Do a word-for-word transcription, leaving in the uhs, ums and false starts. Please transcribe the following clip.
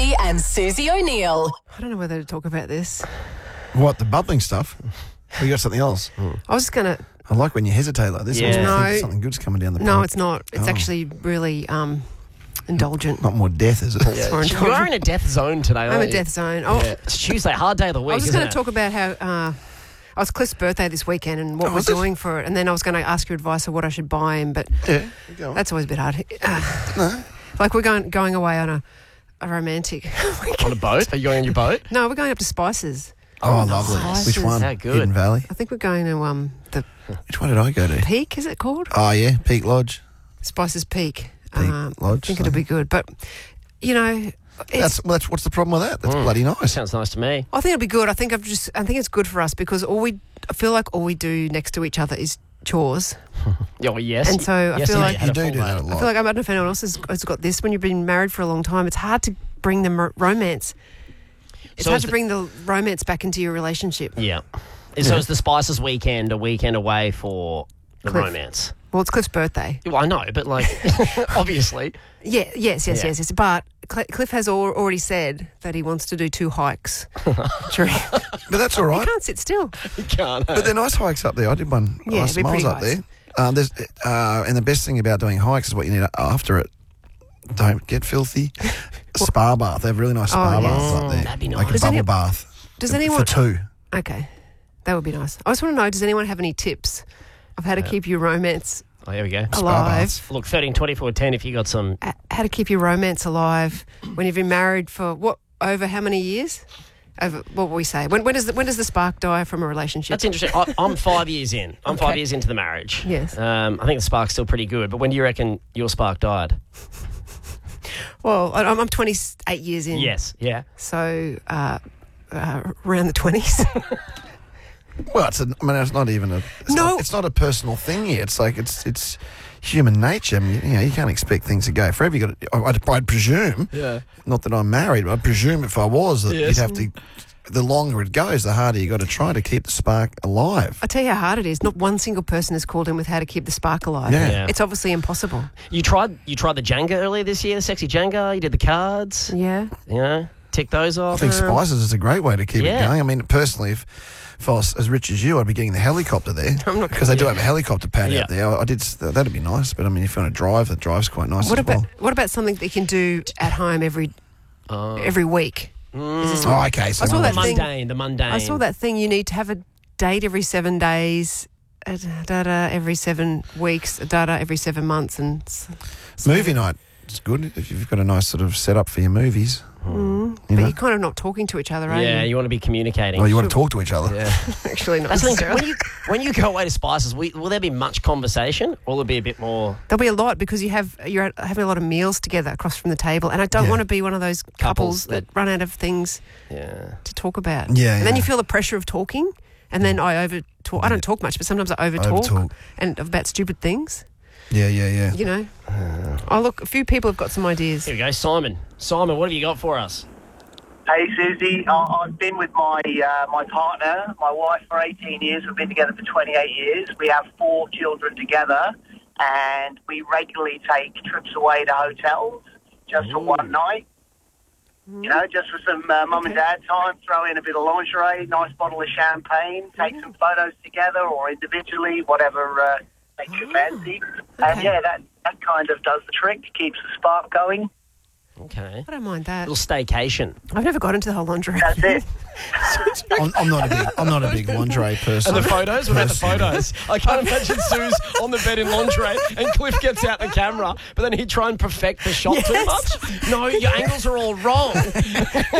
Stacey and Susie O'Neill. I don't know whether to talk about this. What, the bubbling stuff? Or you got something else? I was just going to... I like when you hesitate like this. Yeah. I think No. something good's coming down the pipe. No, it's not. It's Oh. actually really um, indulgent. Not more death, is it? It's more You are indulgent. in a death zone today, aren't I'm a you? death zone. Oh, Yeah. It's Tuesday, hard day of the week, I was just isn't going it? to talk about how... Uh, I was Cliff's birthday this weekend and what Oh, we're was it? doing for it. And then I was going to ask your advice of what I should buy him, but Yeah. Go on. that's always a bit hard. Uh, No. Like we're going going away on a, a romantic weekend. On a boat? Are you going on your boat? No, we're going up to Spices. Oh, lovely. nice. Which one? How good. Hidden Valley. I think we're going to um the Which one did I go to? Peak, is it called? Oh, yeah. Peak Lodge. Spices Peak. Peak um, Lodge, I think it'll be good. But, you know, it's, That's, well, that's what's the problem with that? That's bloody nice. Sounds nice to me. I think it'll be good. I think I've just I think it's good for us because all we I feel like all we do next to each other is chores. Yeah, well, yes. And so I yes, feel you like- had You a do full do that day. a I lot. feel like I don't know if anyone else has, has got this. When you've been married for a long time, it's hard to bring the m- romance. It's So hard is to the- bring the romance back into your relationship. Yeah. So is the Spices weekend a weekend away for the Cliff. romance? Well, it's Cliff's birthday. Well, I know, but like, obviously. Yeah, yes, yes, Yeah. yes, yes. But Cl- Cliff has al- already said that he wants to do two hikes. during- But that's all He right. can't sit still. You can't. But they're nice hikes up there. I did one Yeah, last they're time I was pretty up nice. there. Um, there's, uh, and the best thing about doing hikes is what you need after it. Don't get filthy. Spa bath. They have really nice spa Oh, baths yes. up there. That'd be Like a nice. Does bubble any- bath. Does For- anyone? For two. Okay, that would be nice. I just want to know: does anyone have any tips of how to keep your romance Oh, here we go. Spa alive? baths. Look, thirteen twenty-four ten if you got some. H- How to keep your romance alive when you've been married for what over how many years? Over what will we say? When, when does the, when does the spark die from a relationship? That's interesting. I, I'm five years in. I'm five Okay. years into the marriage. Yes. Um, I think the spark's still pretty good. But when do you reckon your spark died? Well, I- I'm, I'm twenty-eight years in. Yes. Yeah. So uh, uh, around the twenties. Well, it's a, I mean, it's not even a. It's No. not, it's not a personal thing here. It's like it's it's human nature. I mean, you know, you can't expect things to go forever. You got. to I'd, I'd presume. Yeah. Not that I'm married, but I presume if I was, that Yes. you'd have to. The longer it goes, the harder you got to try to keep the spark alive. I tell you how hard it is. Not one single person has called in with how to keep the spark alive. Yeah. Yeah. It's obviously impossible. You tried. You tried the Jenga earlier this year. The sexy Jenga. You did the cards. Yeah. You know, tick those I off. think spices is a great way to keep Yeah. it going. I mean, personally, if, if I was as rich as you, I'd be getting the helicopter there I'm not- because they do have a helicopter pad Yeah. out there. I, I did. That'd be nice. But I mean, if you want to drive, the drive's quite nice What as about well. what about something that you can do at home every Oh. every week? Is this Oh, okay. So I saw one that of the those- thing- mundane. The mundane. I saw that thing. You need to have a date every seven days, uh, da, da, every seven weeks, da, da, every seven months, and s- movie night is good if you've got a nice sort of setup for your movies. Mm, You but know? you're kind of not talking to each other, are Yeah, you? you want to be communicating. Well, you want to talk to each other. Yeah. Actually, not. That's the thing. necessarily. When you when you go away to Spices, we, will there be much conversation, or will there be a bit more? There'll be a lot because you have you're at- having a lot of meals together across from the table, and I don't Yeah. want to be one of those couples, Couples that, that- run out of things Yeah. to talk about. Yeah, and then yeah. you feel the pressure of talking, and then I over talk. I don't talk much, but sometimes I over talk Overtalk. and about stupid things. Yeah, yeah, yeah. You know. Oh look, a few people have got some ideas. Here we go, Simon. Simon, what have you got for us? Hey Susie, I- I've been with my uh, my partner, my wife, for eighteen years. We've been together for twenty-eight years. We have four children together, and we regularly take trips away to hotels just for one night. You know, just for some uh, mum and dad time. Throw in a bit of lingerie, nice bottle of champagne, take some photos together or individually, whatever uh, makes you fancy. And Okay. yeah, that that kind of does the trick, keeps the spark going. Okay. I don't mind that. Little staycation. I've never got into the whole lingerie. That's it. I'm, I'm not a big. I'm not a big lingerie person. And the photos? What about the Personally. photos? I can't imagine Sue's on the bed in lingerie and Cliff gets out the camera, but then he'd try and perfect the shot too Yes. much. No, your angles are all wrong. He